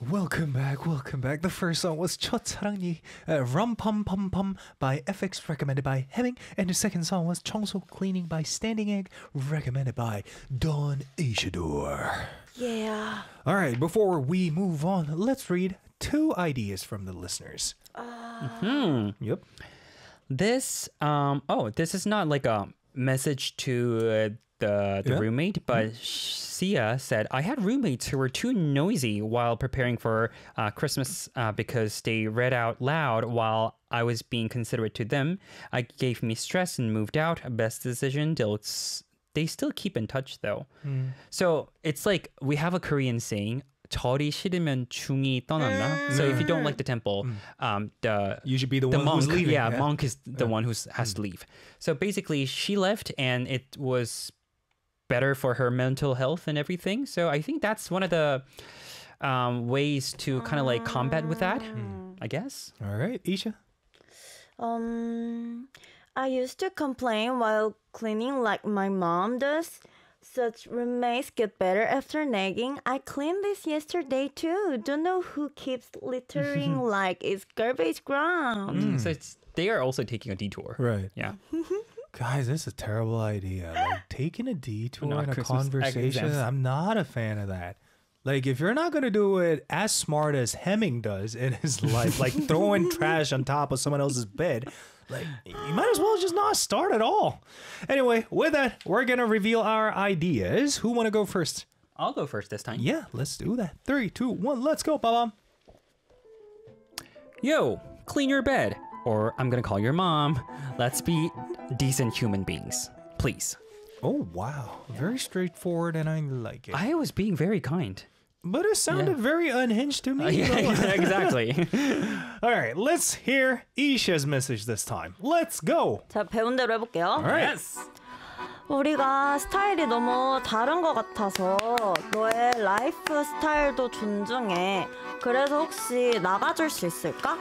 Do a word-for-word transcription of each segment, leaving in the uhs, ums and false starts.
Welcome back, welcome back. The first song was 첫사랑이 uh, Rum Pum Pum Pum by F X, recommended by Hemming. And the second song was 청소 Cleaning by Standing Egg, recommended by Dawn Ishidor. Yeah. All right, before we move on, let's read two ideas from the listeners. Uh, Hmm. Yep. This, um, oh, this is not like a message to uh, the, the Yeah. roommate, but Sia said, I had roommates who were too noisy while preparing for uh, Christmas uh, because they read out loud while I was being considerate to them. I gave me stress and moved out. Best decision. They'll s- they still keep in touch though. So it's like we have a Korean saying, 절이 싫으면 중이 떠난다. So if you don't like the temple, um, the You should be the, the one monk, who's leaving. yeah, monk is the one who has to leave. So basically, she left, and it was better for her mental health and everything. So I think that's one of the um, ways to kind of like combat with that, I guess. All right, Isha. Um, I used to complain while cleaning like my mom does. Such roommates get better after nagging. I cleaned this yesterday too. Don't know who keeps littering like it's garbage ground. So it's, they are also taking a detour. Right. Yeah. Guys, this is a terrible idea. Like taking a detour Not in a Christmas conversation, exams. I'm not a fan of that. Like, if you're not going to do it as smart as Hemming does in his life, like throwing trash on top of someone else's bed, like, you might as well just not start at all. Anyway, with that, we're going to reveal our ideas. Who want to go first? I'll go first this time. Yeah, let's do that. Three, two, one, let's go, Babam. Yo, clean your bed. Or I'm going to call your mom. Let's be decent human beings. Please. Oh, wow. Very straightforward, and I like it. I was being very kind. But it sounded Yeah. very unhinged to me. Uh, yeah, exactly. All right, let's hear Isha's message this time. Let's go. 자, 배운 대로 해볼게요. All right. 우리가 스타일이 너무 다른 것 같아서 너의 라이프 스타일도 존중해. 그래서 혹시 나가줄 수 있을까?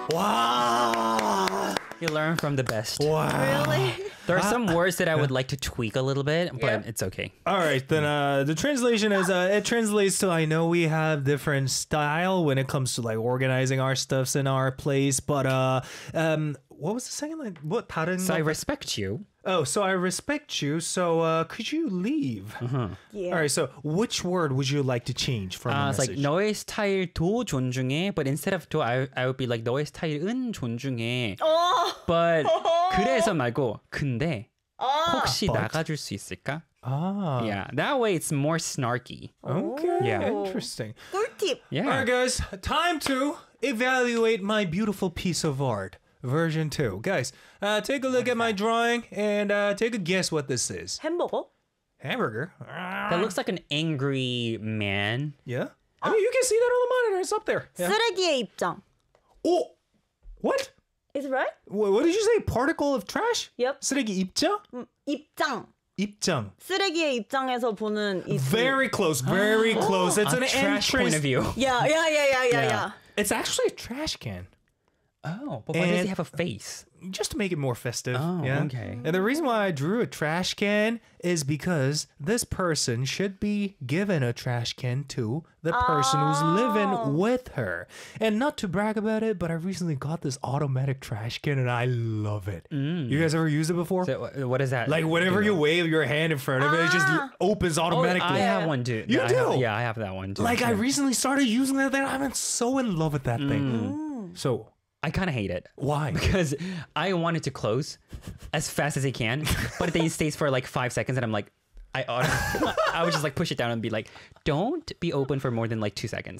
Wow. You learn from the best. Wow. Really? There are some words that I would like to tweak a little bit, but Yeah. it's okay. All right, then uh, the translation is uh, it translates to I know we have different style when it comes to like organizing our stuffs in our place, but uh, um, what was the second line? What 다른 So I 거- respect you. Oh, so I respect you. So uh, could you leave? Yeah. All right, so which word would you like to change from Uh, the it's like message? 너의 스타일도 존중해, but instead of do, I, I would be like 너의 스타일은 존중해. 어. But 그래서 말고 근데 아. 혹시 But. 나가줄 수 있을까? Ah, Yeah, that way it's more snarky. okay, Yeah. interesting. 꿀팁. Yeah. All right, guys, time to evaluate my beautiful piece of art. Version two. Guys, uh, take a look at my drawing and uh, take a guess what this is. 햄버거? Hamburger. That looks like an angry man. Yeah? I mean, you can see that on the monitor. It's up there. Yeah. 쓰레기의 입장. Oh! What? Is it right? Wha- What did you say? Particle of trash? Yep. 쓰레기 입장? 음, 입장. 입장. 쓰레기의 입장에서 보는 이 Very close. Very close. It's A an trash entrance. point of view. 야, 야, 야, 야, 야, 야. It's actually a trash can. Oh, but why does And- he have a face? Just to make it more festive. Oh, yeah? okay. And the reason why I drew a trash can is because this person should be given a trash can to the person who's Oh. living with her. And not to brag about it, but I recently got this automatic trash can and I love it. You guys ever used it before? So wh- what is that? like whenever you wave your hand in front of it, it just Ah. opens Oh, automatically. I have one too. You I do? have- yeah, I have that one too. like I Yeah. recently started using that thing. I'm so in love with that thing. So I kind of hate it. why? Because I want it to close as fast as it can, but then it stays for like five seconds, and I'm like, I auto- I would just like push it down and be like, don't be open for more than like two seconds.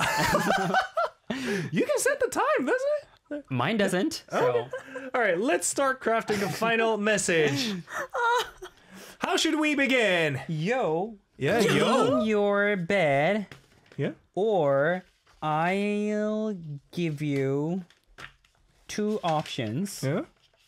You can set the time, doesn't it? Mine doesn't. So All right, let's start crafting the final message. How should we begin? yo, Yeah, clean yo. your bed, Yeah. or I'll give you two options. Yeah.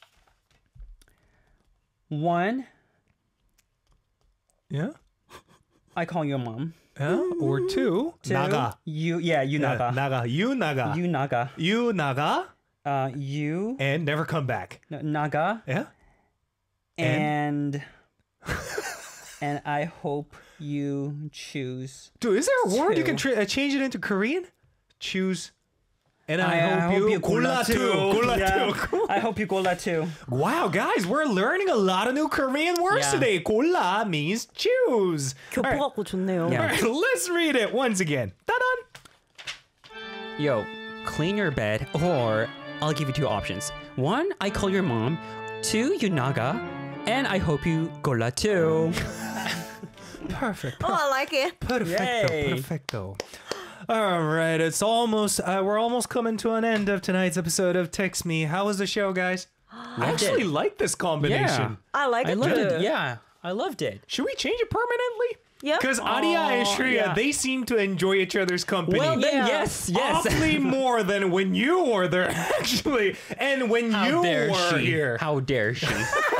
One, Yeah. I call your mom. Yeah. Or two. Two, 나가. You, yeah, you Yeah, naga. 나가. You 나가. You naga. You 나가 Uh, you and never come back. n- naga. Yeah. And and I hope you choose. Dude, is there a word you Two. can tra- uh, change it into Korean? choose. And I, I, I hope, you, 골라 too. 골라 Yeah. too. I hope you 골라 too. Wow, guys, we're learning a lot of new Korean words Yeah. today. 골라 means choose. All 교포 right. 같고 좋네요. Yeah. All right, let's read it once again. Ta-da! Yo, clean your bed, or I'll give you two options. One, I call your mom. Two, you naga. And I hope you 골라 too. Perfect. Oh, I like it. Perfecto. Yay. Perfecto. All right, it's almost uh, we're almost coming to an end of tonight's episode of Text Me. How was the show, guys? I actually it. like this combination. Yeah. I like I it loved too. it. Yeah, I loved it. Should we change it permanently? Yep. Because Adia and Oh, Shreya, yeah. they seem to enjoy each other's company. Well, then Yeah. yes, yes. Awfully more than when you were there, actually, and when How you dare were she? here. How dare she?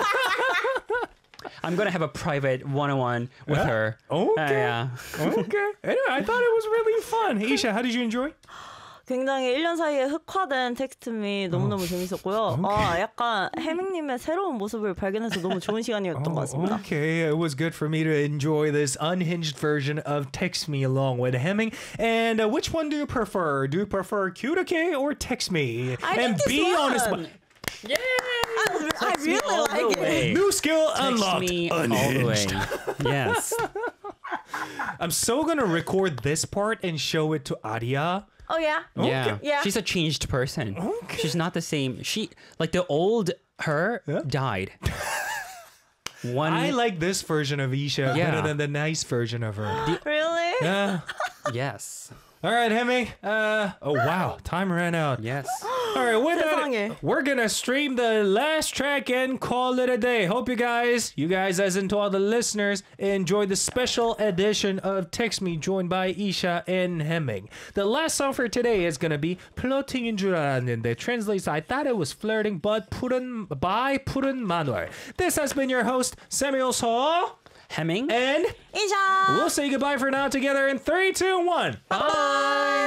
I'm gonna have a private one-on-one with Yeah? her. Okay. Uh, yeah. Okay. Anyway, I thought it was really fun. Isha, how did you enjoy? 굉장히 일 년 사이에 흑화된 텍스트미 너무너무 재밌었고요. 아, 약간 해밍님의 새로운 모습을 발견해서 너무 좋은 시간이었던 것 같습니다. Okay, it was good for me to enjoy this unhinged version of Text Me along with Hemming. And uh, which one do you prefer? Do you prefer Q to K or Text Me? I and think this be honest. one. Yay! I, I Text me really all like the way. New skill Text unlocked. me all the Unhinged. way. Yes. I'm so gonna record this part and show it to Adia. Oh yeah. Yeah. Yeah. She's a changed person. Okay. She's not the same. She like the old her Yeah. died. One I like this version of Isha Yeah. better than the nice version of her. Really? Yeah. yes. All right, Hemming. Uh, oh, wow. Time ran out. Yes. All right, with 세상에. that, we're going to stream the last track and call it a day. Hope you guys, you guys as in to all the listeners, enjoyed the special edition of Text Me joined by Isha and Hemming. The last song for today is going to be 플러팅인 줄 알았는데 translates I thought it was flirting but 푸른 by 푸른 Manuel. This has been your host Samuel So Hemming. and 인사. we'll say goodbye for now together in three, two, one. Bye.